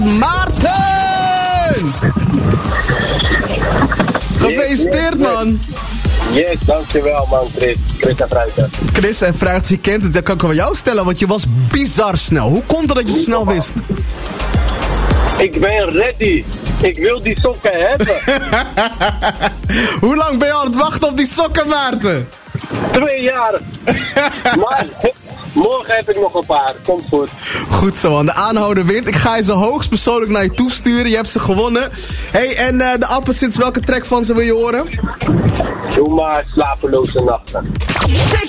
Maarten! Gefeliciteerd, man! Yes, dankjewel man, Chris en Fruiten. Chris en Fruit, je kent het, dat kan ik wel jou stellen, want je was bizar snel. Hoe komt het dat je zo snel wist? Ik ben ready. Ik wil die sokken hebben. Hoe lang ben je aan het wachten op die sokken, Maarten? 2 jaar. Maar morgen heb ik nog een paar. Komt goed. Goed zo, man. De aanhouder wint. Ik ga je ze hoogstpersoonlijk naar je toesturen. Je hebt ze gewonnen. Hey, en de Opposites, welke track van ze wil je horen? Doe maar slapeloze nachten.